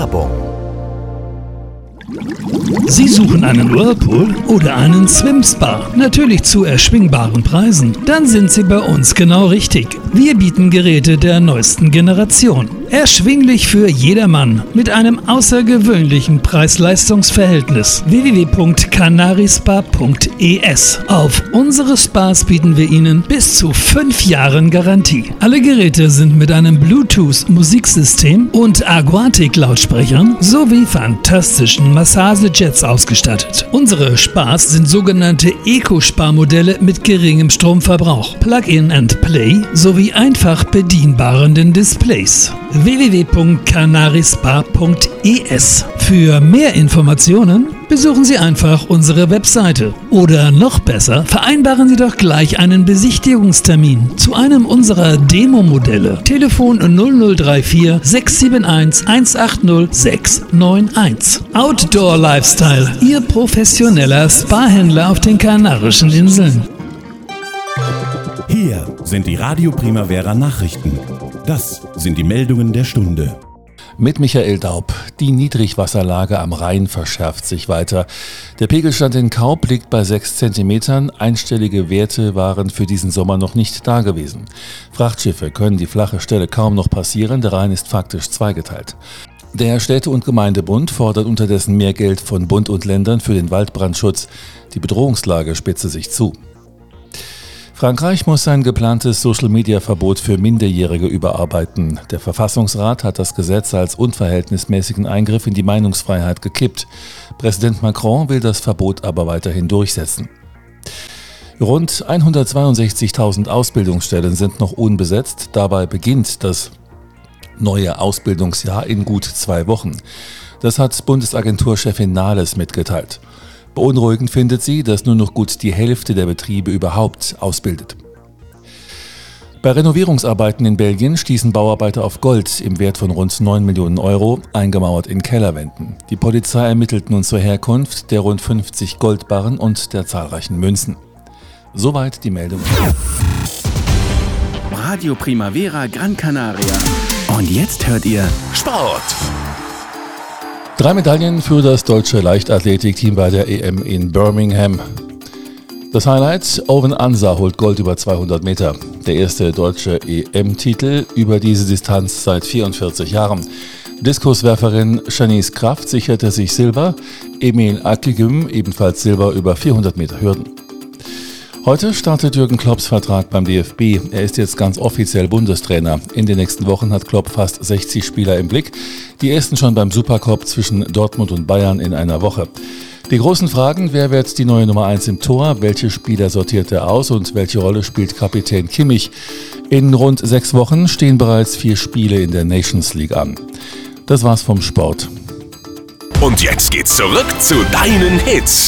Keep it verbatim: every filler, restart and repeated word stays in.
Werbung. Sie suchen einen Whirlpool oder einen Swimspa, natürlich zu erschwingbaren Preisen? Dann sind Sie bei uns genau richtig. Wir bieten Geräte der neuesten Generation. Erschwinglich für jedermann mit einem außergewöhnlichen Preis-Leistungs-Verhältnis. w w w punkt canarispa punkt e s. Auf unsere Spas bieten wir Ihnen bis zu fünf Jahren Garantie. Alle Geräte sind mit einem Bluetooth-Musiksystem und Aquatic-Lautsprechern sowie fantastischen Massagejets ausgestattet. Unsere Spas sind sogenannte Eco-Spa-Modelle mit geringem Stromverbrauch, Plug-in and Play sowie einfach bedienbaren Displays. w w w punkt canarispa punkt e s. Für mehr Informationen besuchen Sie einfach unsere Webseite. Oder noch besser, vereinbaren Sie doch gleich einen Besichtigungstermin zu einem unserer Demo-Modelle. Telefon null null drei vier sechs sieben eins eins acht null sechs neun eins. Outdoor Lifestyle, Ihr professioneller Spa-Händler auf den Kanarischen Inseln. Hier sind die Radio Primavera Nachrichten. Das sind die Meldungen der Stunde. Mit Michael Daub. Die Niedrigwasserlage am Rhein verschärft sich weiter. Der Pegelstand in Kaup liegt bei sechs Zentimetern. Einstellige Werte waren für diesen Sommer noch nicht da gewesen. Frachtschiffe können die flache Stelle kaum noch passieren. Der Rhein ist faktisch zweigeteilt. Der Städte- und Gemeindebund fordert unterdessen mehr Geld von Bund und Ländern für den Waldbrandschutz. Die Bedrohungslage spitze sich zu. Frankreich muss sein geplantes Social-Media-Verbot für Minderjährige überarbeiten. Der Verfassungsrat hat das Gesetz als unverhältnismäßigen Eingriff in die Meinungsfreiheit gekippt. Präsident Macron will das Verbot aber weiterhin durchsetzen. Rund hundertzweiundsechzigtausend Ausbildungsstellen sind noch unbesetzt. Dabei beginnt das neue Ausbildungsjahr in gut zwei Wochen. Das hat Bundesagenturchefin Nahles mitgeteilt. Beunruhigend findet sie, dass nur noch gut die Hälfte der Betriebe überhaupt ausbildet. Bei Renovierungsarbeiten in Belgien stießen Bauarbeiter auf Gold im Wert von rund neun Millionen Euro, eingemauert in Kellerwänden. Die Polizei ermittelt nun zur Herkunft der rund fünfzig Goldbarren und der zahlreichen Münzen. Soweit die Meldung. Radio Primavera Gran Canaria. Und jetzt hört ihr Sport. Drei Medaillen für das deutsche Leichtathletikteam bei der E M in Birmingham. Das Highlight: Owen Ansa holt Gold über zweihundert Meter. Der erste deutsche E M-Titel über diese Distanz seit vierundvierzig Jahren. Diskuswerferin Shanice Kraft sicherte sich Silber, Emil Akigüm ebenfalls Silber über vierhundert Meter Hürden. Heute startet Jürgen Klopps Vertrag beim D F B. Er ist jetzt ganz offiziell Bundestrainer. In den nächsten Wochen hat Klopp fast sechzig Spieler im Blick. Die ersten schon beim Supercup zwischen Dortmund und Bayern in einer Woche. Die großen Fragen: Wer wird die neue Nummer eins im Tor? Welche Spieler sortiert er aus und welche Rolle spielt Kapitän Kimmich? In rund sechs Wochen stehen bereits vier Spiele in der Nations League an. Das war's vom Sport. Und jetzt geht's zurück zu deinen Hits.